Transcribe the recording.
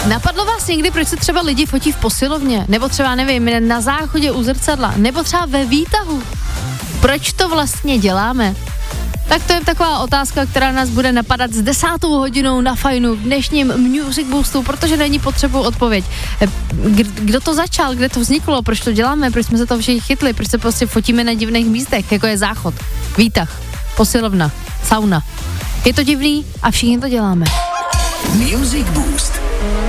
Napadlo vás někdy, proč se třeba lidi fotí v posilovně? Nebo třeba, nevím, na záchodě u zrcadla? Nebo třeba ve výtahu? Proč to vlastně děláme? Tak to je taková otázka, která nás bude napadat s 10. hodinou na Fajnu v dnešním Music Boostu, protože není potřebu odpověď. Kdo to začal, kde to vzniklo, proč to děláme, proč jsme se to všichni chytli, proč se prostě fotíme na divných místech, jako je záchod, výtah, posilovna, sauna. Je to divný a všichni to děláme. Music Boost.